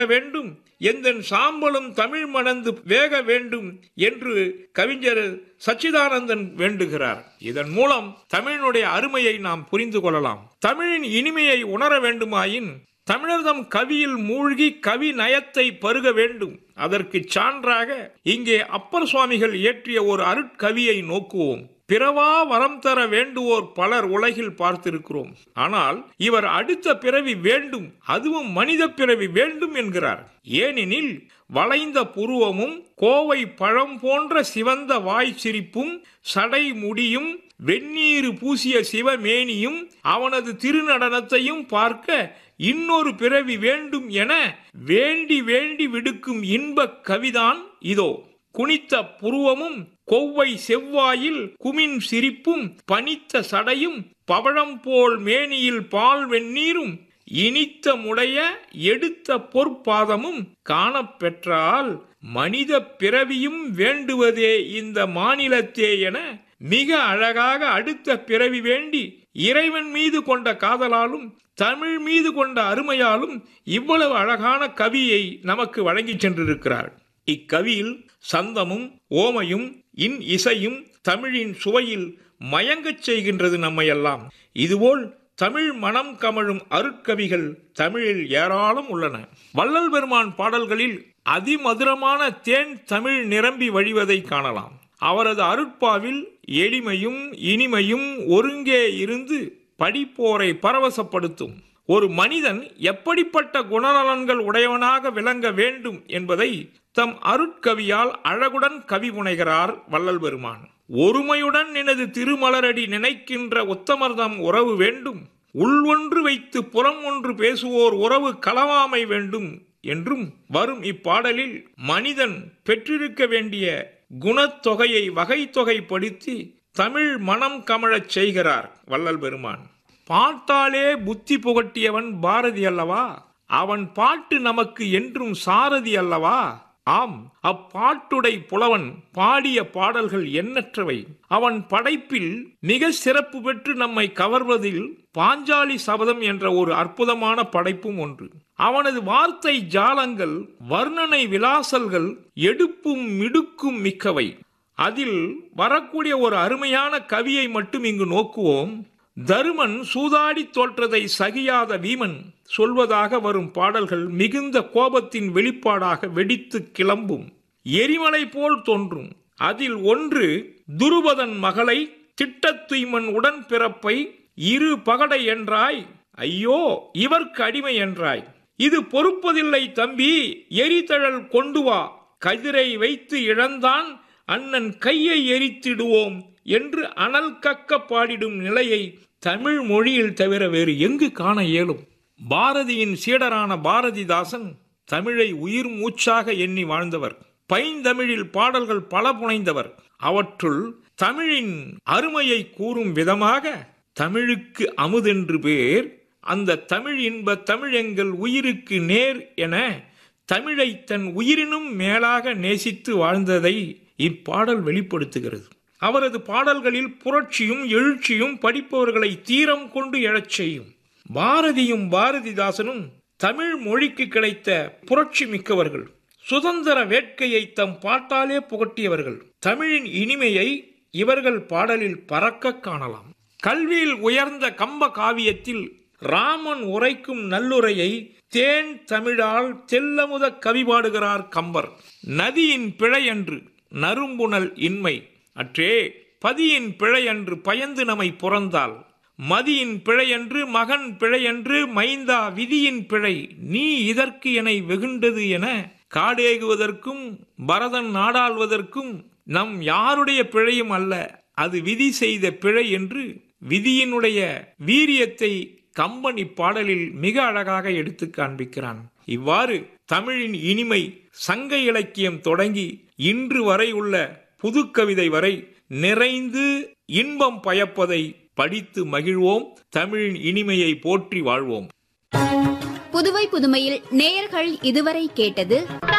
வேண்டும், எந்தன் சாம்பலும் தமிழ் மணந்து வேக வேண்டும் என்று கவிஞர் சச்சிதானந்தன் வேண்டுகிறார். இதன் மூலம் தமிழினுடைய அருமையை நாம் புரிந்து கொள்ளலாம். தமிழின் இனிமையை உணர வேண்டுமாயின் தமிழர்தம் கவியில் மூழ்கி கவி நயத்தை பருக வேண்டும். அதற்கு சான்றாக இங்கே அப்பர் சுவாமிகள் இயற்றிய ஒரு அருட்கவியை நோக்குவோம். பிறவா வரம் தர வேண்டுவோர் பலர் உலகில் பார்த்திருக்கிறோம். ஆனால் இவர் அடுத்த பிறவி வேண்டும், அதுவும் மனித பிறவி வேண்டும் என்கிறார். ஏனெனில் வளைந்த புருவமும் கோவை பழம் போன்ற சிவந்த வாய் சிரிப்பும் சடை முடியும் வெந்நீர் பூசிய சிவமேனியும் அவனது திருநடனத்தையும் பார்க்க இன்னொரு பிறவி வேண்டும் என வேண்டி வேண்டி விடுக்கும் இன்பக் கவிதான் இதோ. குனித்த புருவமும் கொவ்வை செவ்வாயில் குமின் சிரிப்பும் பனித்த சடையும் பவழம் போல் மேனியில் பால் வெந்நீரும் இனித்த முடைய எடுத்த பொற்பாதமும் காணப்பெற்றால் மனித பிறவியும் வேண்டுவதே இந்த மாநிலத்தே என மிக அழகாக அடுத்த பிறவி வேண்டி இறைவன் மீது கொண்ட காதலாலும் தமிழ் மீது கொண்ட அருமையாலும் இவ்வளவு அழகான கவியை நமக்கு வழங்கி சென்றிருக்கிறார். இக்கவியில் சந்தமும் ஓமையும் இன் இசையும் தமிழின் சுவையில் மயங்கச் செய்கின்றது நம்மையெல்லாம். இதுபோல் தமிழ் மனம் கமழும் அருட்கவிகள் தமிழில் ஏராளம் உள்ளன. வள்ளல் பெருமான் பாடல்களில் அதிமதுரமான தேன் தமிழ் நிரம்பி வழிவதை காணலாம். அவரது அருட்பாவில் எளிமையும் இனிமையும் ஒருங்கே இருந்து படிப்போரை பரவசப்படுத்தும். ஒரு மனிதன் எப்படிப்பட்ட குணநலன்கள் உடையவனாக விளங்க வேண்டும் என்பதை தம் அருட்கவியால் அழகுடன் கவி புனைகிறார் வள்ளல் பெருமான். ஒருமையுடன் எனது திருமலரடி நினைக்கின்ற உத்தமர்தம் உறவு வேண்டும், உள் ஒன்று வைத்து புறம் ஒன்று பேசுவோர் உறவு களவாமை வேண்டும் என்றும் வரும் இப்பாடலில் மனிதன் பெற்றிருக்க வேண்டிய குணத்தொகையை வகைத்தொகைப்படுத்தி தமிழ் மனம் கமழச் செய்கிறார் வள்ளல் பெருமான். பாட்டாலே புத்தி புகட்டியவன் பாரதி அல்லவா? அவன் பாட்டு நமக்கு என்றும் சாரதி அல்லவா? ஆம், அப்பாட்டுடை புலவன் பாடிய பாடல்கள் எண்ணற்றவை. அவன் படைப்பில் மிக சிறப்பு பெற்று நம்மை கவர்வதில் பாஞ்சாலி சபதம் என்ற ஒரு அற்புதமான படைப்பும் ஒன்று. அவனது வார்த்தை ஜாலங்கள் வர்ணனை விலாசல்கள் எடுப்பும் மிடுக்கும் மிக்கவை. அதில் வரக்கூடிய ஒரு அருமையான கவியை மட்டும் இங்கு நோக்குவோம். தருமன் சூதாடி தோற்றதை சகியாத வீமன் சொல்வதாக வரும் பாடல்கள் மிகுந்த கோபத்தின் வெளிப்பாடாக வெடித்து கிளம்பும், எரிமலை போல் தோன்றும். அதில் ஒன்று துருபதன் மகளை திட்டத்துய்மன் உடன் பிறப்பை இரு பகடை என்றாய், ஐயோ இவர்க்கு அடிமை என்றாய், இது பொறுப்பதில்லை தம்பி, எரிதழல் கொண்டு வா, கதிரை வைத்து இழந்தான் அண்ணன் கையை எரித்திடுவோம் என்று அனல் கக்க பாடிடும் நிலையை தமிழ் மொழியில் தவிர வேறு எங்கு காண இயலும்? பாரதியின் சீடரான பாரதிதாசன் தமிழை உயிர் மூச்சாக எண்ணி வாழ்ந்தவர். பைந்தமிழில் பாடல்கள் பல புனைந்தவர். அவற்றுள் தமிழின் அருமையை கூறும் விதமாக தமிழுக்கு அமுதென்று பேர், அந்த தமிழ் இன்ப தமிழ் எங்கள் உயிருக்கு நேர் என தமிழை தன் உயிரினும் மேலாக நேசித்து வாழ்ந்ததை இப்பாடல் வெளிப்படுத்துகிறது. அவரது பாடல்களில் புரட்சியும் எழுச்சியும் படிப்பவர்களை தீரம் கொண்டு எழச் செய்யும். பாரதியும் பாரதிதாசனும் தமிழ் மொழிக்கு கிடைத்த புரட்சி மிக்கவர்கள். சுதந்திர வேட்கையை தம் பாட்டாலே புகட்டியவர்கள். தமிழின் இனிமையை இவர்கள் பாடலில் பறக்க காணலாம். கல்வியில் உயர்ந்த கம்ப காவியத்தில் ராமன் உரைக்கும் நல்லுரையை தேன் தமிழால் தெல்லமுத கவி பாடுகிறார் கம்பர். நதியின் பிழையன்று நறும்புணல் இன்மை அற்றே, பதியின் பிழையன்று பயந்து நம்மை புறந்தால், மதியின் பிழையன்று மகன் பிழையன்று மைந்தா விதியின் பிழை நீ இதற்கு என வெகுண்டது என காடேகுவதற்கும் பரதன் நாடாள்வதற்கும் நம் யாருடைய பிழையும் அல்ல, அது விதி செய்த பிழை என்று விதியினுடைய வீரியத்தை கம்பன் இப்பாடலில் மிக அழகாக எடுத்து காண்பிக்கிறான். இவ்வாறு தமிழின் இனிமை சங்க இலக்கியம் தொடங்கி இன்று வரை உள்ள புது கவிதை வரை நிறைந்து இன்பம் பயப்பதை படித்து மகிழ்வோம். தமிழின் இனிமையை போற்றி வாழ்வோம். புதுவை புதுமையில் நேயர்கள் இதுவரை கேட்டது